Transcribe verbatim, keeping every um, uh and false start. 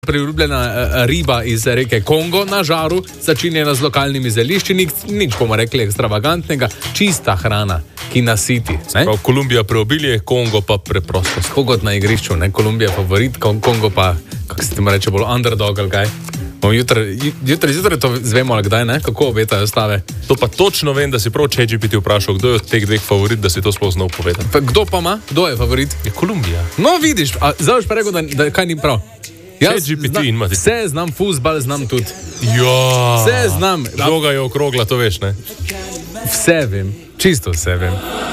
Priljubljena riba iz reke Kongo na žaru, začinjena z lokalnimi zelišči, nič, nič bomo rekli ekstravagantnega, čista hrana, ki nasiti. Prav, Kolumbija preobilje, Kongo pa preprostost. Pogod na igrišču, ne? Kolumbija favorit, Kongo pa, kako se ti mu reče, bolj underdog ali kaj. Jutri, jutri, jutri to zvemo, ali kdaj, ne? Kako obetajo stave. To pa točno vem, da si prav ChatGPT vprašal, kdo je od teh dveh favorit, da si to sploh znal povedati. Pa kdo pa ima? Kdo je favorit? Je Kolumbija. No, vidiš, a zdaj boš pa rekel, da, da kaj ni prav. Jaz znam, vse znam, fuzbal znam tudi. Ja. Vse znam. Žoga je okrogla, to veš, ne? Vse vem, čisto vse vem.